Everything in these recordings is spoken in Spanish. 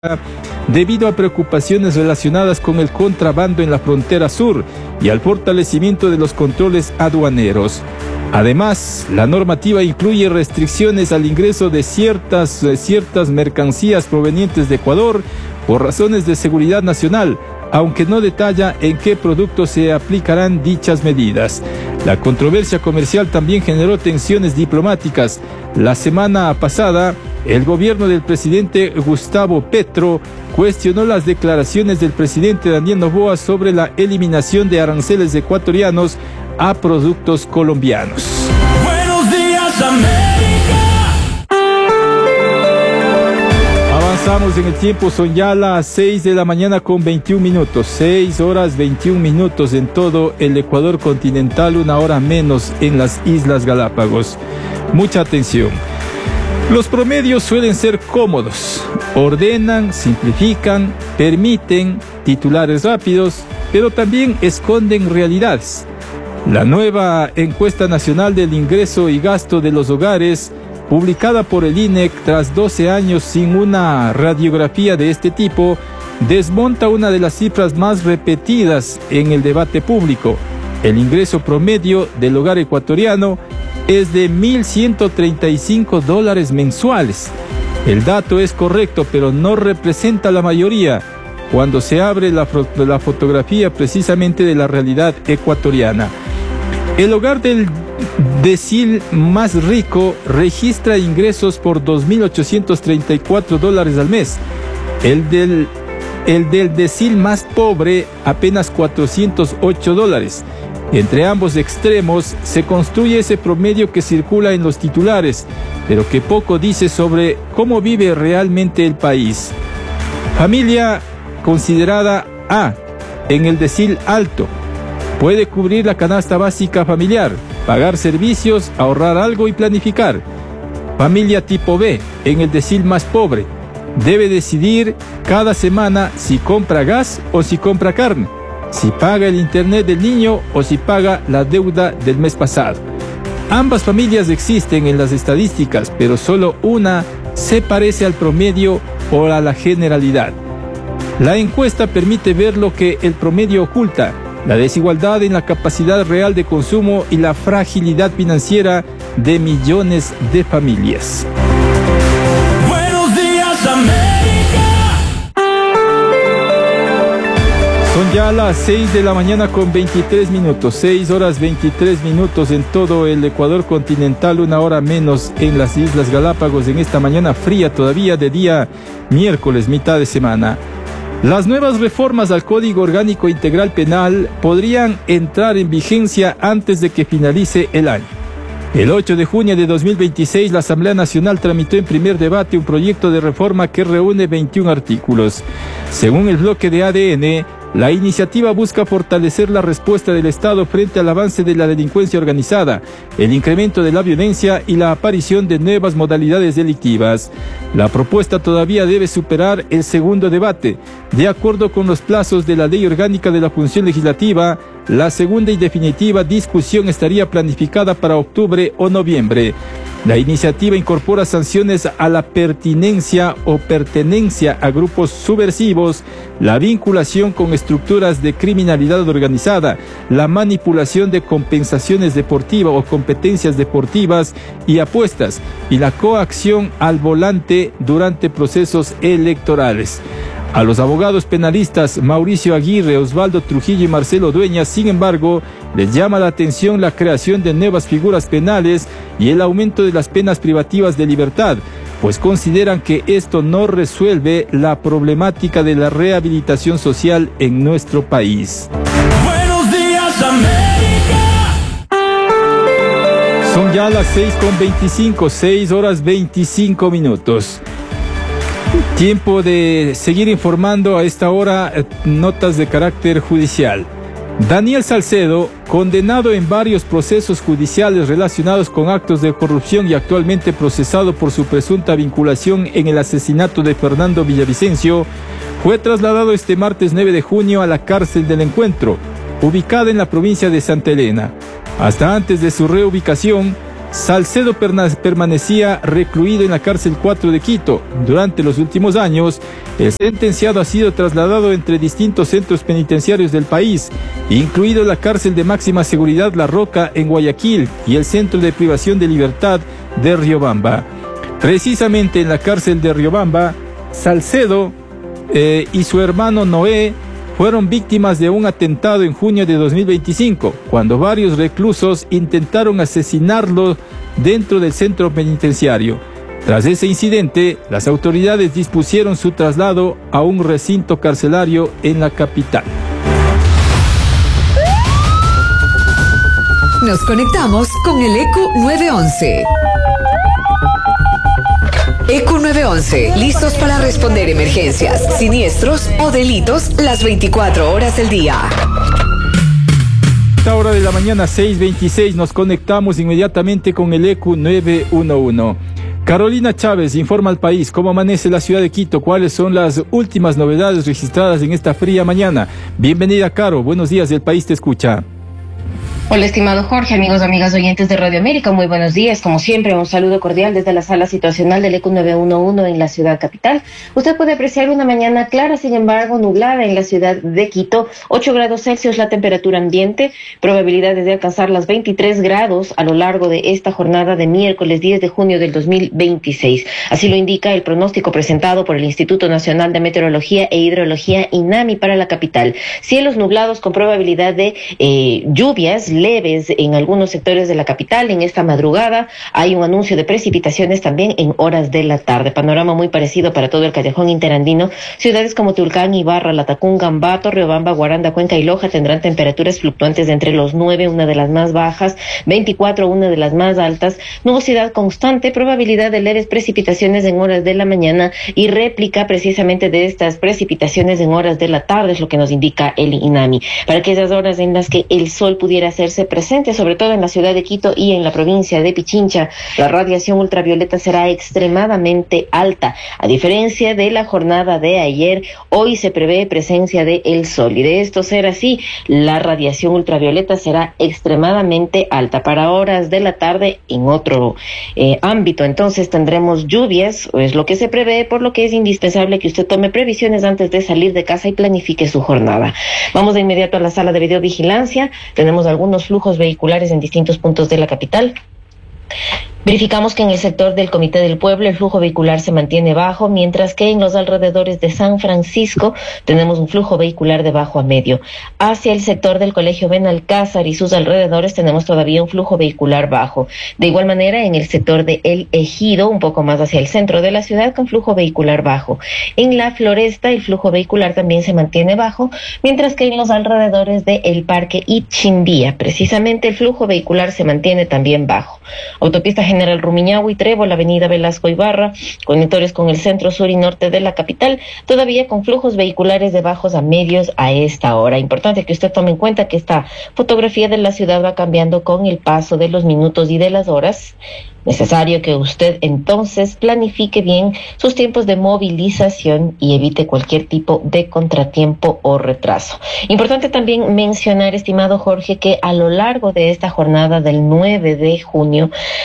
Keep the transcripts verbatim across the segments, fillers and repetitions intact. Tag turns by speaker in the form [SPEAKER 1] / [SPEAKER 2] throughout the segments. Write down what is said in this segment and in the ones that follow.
[SPEAKER 1] debido a preocupaciones relacionadas con el contrabando en la frontera sur y al fortalecimiento de los controles aduaneros. Además, la normativa incluye restricciones al ingreso de ciertas, ciertas mercancías provenientes de Ecuador por razones de seguridad nacional, aunque no detalla en qué productos se aplicarán dichas medidas. La controversia comercial también generó tensiones diplomáticas. La semana pasada, el gobierno del presidente Gustavo Petro cuestionó las declaraciones del presidente Daniel Noboa sobre la eliminación de aranceles ecuatorianos a productos colombianos.
[SPEAKER 2] Buenos días, América.
[SPEAKER 1] Avanzamos en el tiempo, son ya las seis de la mañana con veintiún minutos, seis horas veintiún minutos en todo el Ecuador continental, una hora menos en las Islas Galápagos. Mucha atención. Los promedios suelen ser cómodos, ordenan, simplifican, permiten titulares rápidos, pero también esconden realidades. La nueva encuesta nacional del ingreso y gasto de los hogares, publicada por el I N E C tras doce años sin una radiografía de este tipo, desmonta una de las cifras más repetidas en el debate público. El ingreso promedio del hogar ecuatoriano es de mil ciento treinta y cinco dólares mensuales. El dato es correcto, pero no representa la mayoría cuando se abre la, la fotografía precisamente de la realidad ecuatoriana. El hogar del decil más rico registra ingresos por dos mil ochocientos treinta y cuatro dólares al mes. El del, el del decil más pobre apenas cuatrocientos ocho dólares. Entre ambos extremos se construye ese promedio que circula en los titulares, pero que poco dice sobre cómo vive realmente el país. Familia considerada A en el decil alto. Puede cubrir la canasta básica familiar, pagar servicios, ahorrar algo y planificar. Familia tipo B, en el decil más pobre. Debe decidir cada semana si compra gas o si compra carne, si paga el internet del niño o si paga la deuda del mes pasado. Ambas familias existen en las estadísticas, pero solo una se parece al promedio o a la generalidad. La encuesta permite ver lo que el promedio oculta: la desigualdad en la capacidad real de consumo y la fragilidad financiera de millones de familias.
[SPEAKER 2] Buenos días, América.
[SPEAKER 1] Son ya las seis de la mañana con veintitrés minutos, seis horas veintitrés minutos en todo el Ecuador continental, una hora menos en las Islas Galápagos en esta mañana fría todavía de día miércoles, mitad de semana. Las nuevas reformas al Código Orgánico Integral Penal podrían entrar en vigencia antes de que finalice el año. El ocho de junio de dos mil veintiséis, la Asamblea Nacional tramitó en primer debate un proyecto de reforma que reúne veintiún artículos. Según el bloque de A D N, la iniciativa busca fortalecer la respuesta del Estado frente al avance de la delincuencia organizada, el incremento de la violencia y la aparición de nuevas modalidades delictivas. La propuesta todavía debe superar el segundo debate. De acuerdo con los plazos de la Ley Orgánica de la Función Legislativa, la segunda y definitiva discusión estaría planificada para octubre o noviembre. La iniciativa incorpora sanciones a la pertinencia o pertenencia a grupos subversivos, la vinculación con estructuras de criminalidad organizada, la manipulación de compensaciones deportivas o competencias deportivas y apuestas, y la coacción al volante durante procesos electorales. A los abogados penalistas Mauricio Aguirre, Osvaldo Trujillo y Marcelo Dueñas, sin embargo, les llama la atención la creación de nuevas figuras penales y el aumento de las penas privativas de libertad, pues consideran que esto no resuelve la problemática de la rehabilitación social en nuestro país.
[SPEAKER 2] Buenos días, América.
[SPEAKER 1] Son ya las seis con veinticinco, seis horas veinticinco minutos. Tiempo de seguir informando a esta hora notas de carácter judicial. Daniel Salcedo, condenado en varios procesos judiciales relacionados con actos de corrupción y actualmente procesado por su presunta vinculación en el asesinato de Fernando Villavicencio, fue trasladado este martes nueve de junio a la cárcel del Encuentro, ubicada en la provincia de Santa Elena. Hasta antes de su reubicación, Salcedo permanecía recluido en la cárcel cuatro de Quito. Durante los últimos años, el sentenciado ha sido trasladado entre distintos centros penitenciarios del país, incluido la cárcel de máxima seguridad La Roca en Guayaquil y el centro de privación de libertad de Riobamba. Precisamente en la cárcel de Riobamba, Salcedo eh, y su hermano Noé fueron víctimas de un atentado en junio de dos mil veinticinco, cuando varios reclusos intentaron asesinarlo dentro del centro penitenciario. Tras ese incidente, las autoridades dispusieron su traslado a un recinto carcelario en la capital.
[SPEAKER 3] Nos conectamos con el E Q nueve once. E Q nueve once, listos para responder emergencias, siniestros o delitos las veinticuatro horas del día.
[SPEAKER 1] A esta hora de la mañana, seis veintiséis, nos conectamos inmediatamente con el E Q nueve once. Carolina Chávez informa al país cómo amanece la ciudad de Quito, cuáles son las últimas novedades registradas en esta fría mañana. Bienvenida, Caro, buenos días, el país te escucha.
[SPEAKER 4] Hola, estimado Jorge, amigos, amigas oyentes de Radio América, muy buenos días. Como siempre, un saludo cordial desde la sala situacional del E Q nueve once en la ciudad capital. Usted puede apreciar una mañana clara, sin embargo, nublada en la ciudad de Quito. ocho grados Celsius la temperatura ambiente, probabilidades de alcanzar las veintitrés grados a lo largo de esta jornada de miércoles diez de junio del dos mil veintiséis. Así lo indica el pronóstico presentado por el Instituto Nacional de Meteorología e Hidrología, INAMI, para la capital. Cielos nublados con probabilidad de eh, lluvias leves en algunos sectores de la capital. En esta madrugada hay un anuncio de precipitaciones también en horas de la tarde. Panorama muy parecido para todo el callejón interandino. Ciudades como Tulcán, Ibarra, Latacunga, Ambato, Riobamba, Guaranda, Cuenca y Loja tendrán temperaturas fluctuantes de entre los nueve, una de las más bajas, veinticuatro, una de las más altas, nubosidad constante, probabilidad de leves precipitaciones en horas de la mañana y réplica precisamente de estas precipitaciones en horas de la tarde, es lo que nos indica el INAMI. Para aquellas horas en las que el sol pudiera hacerse presente, sobre todo en la ciudad de Quito y en la provincia de Pichincha, la radiación ultravioleta será extremadamente alta. A diferencia de la jornada de ayer, hoy se prevé presencia de el sol, y de esto ser así, la radiación ultravioleta será extremadamente alta. Para horas de la tarde, en otro eh, ámbito, entonces tendremos lluvias, es lo que se prevé, por lo que es indispensable que usted tome previsiones antes de salir de casa y planifique su jornada. Vamos de inmediato a la sala de videovigilancia. Tenemos algunos flujos vehiculares en distintos puntos de la capital. Verificamos que en el sector del Comité del Pueblo el flujo vehicular se mantiene bajo, mientras que en los alrededores de San Francisco tenemos un flujo vehicular de bajo a medio. Hacia el sector del Colegio Benalcázar y sus alrededores tenemos todavía un flujo vehicular bajo. De igual manera, en el sector de El Ejido, un poco más hacia el centro de la ciudad, con flujo vehicular bajo. En la Floresta el flujo vehicular también se mantiene bajo, mientras que en los alrededores de El Parque y Chimbía, precisamente el flujo vehicular se mantiene también bajo. Autopista General Rumiñahui y Trébol, Avenida Velasco Ibarra, conectores con el centro, sur y norte de la capital, todavía con flujos vehiculares de bajos a medios a esta hora. Importante que usted tome en cuenta que esta fotografía de la ciudad va cambiando con el paso de los minutos y de las horas. Necesario que usted entonces planifique bien sus tiempos de movilización y evite cualquier tipo de contratiempo o retraso. Importante también mencionar, estimado Jorge, que a lo largo de esta jornada del nueve de junio,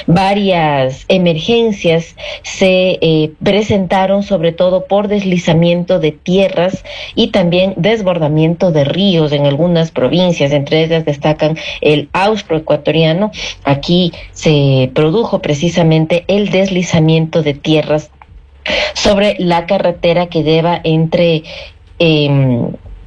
[SPEAKER 4] varias emergencias se eh, presentaron, sobre todo por deslizamiento de tierras y también desbordamiento de ríos en algunas provincias. Entre ellas destacan el austroecuatoriano. Aquí se produjo precisamente el deslizamiento de tierras sobre la carretera que lleva entre eh,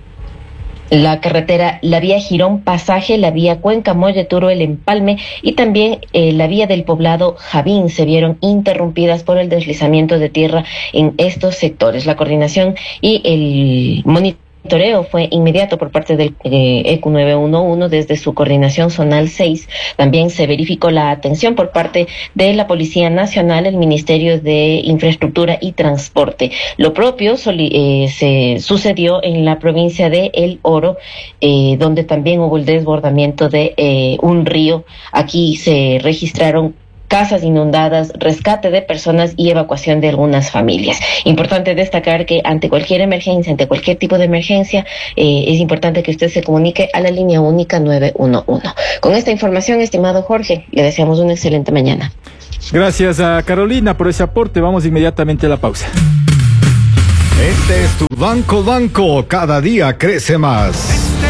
[SPEAKER 4] la carretera, la vía Girón Pasaje, la vía Cuenca Molleturo, El Empalme y también eh, la vía del poblado Javín se vieron interrumpidas por el deslizamiento de tierra en estos sectores. La coordinación y el monitoreo Toreo fue inmediato por parte del eh, E Q nueve once desde su coordinación zonal seis. También se verificó la atención por parte de la Policía Nacional, el Ministerio de Infraestructura y Transporte. Lo propio eh, se sucedió en la provincia de El Oro, eh, donde también hubo el desbordamiento de eh, un río. Aquí se registraron casas inundadas, rescate de personas y evacuación de algunas familias. Importante destacar que ante cualquier emergencia, ante cualquier tipo de emergencia, eh, es importante que usted se comunique a la línea única nueve uno uno. Con esta información, estimado Jorge, le deseamos una excelente mañana.
[SPEAKER 1] Gracias a Carolina por ese aporte. Vamos inmediatamente a la pausa.
[SPEAKER 5] Este es tu Banco Banco, cada día crece más.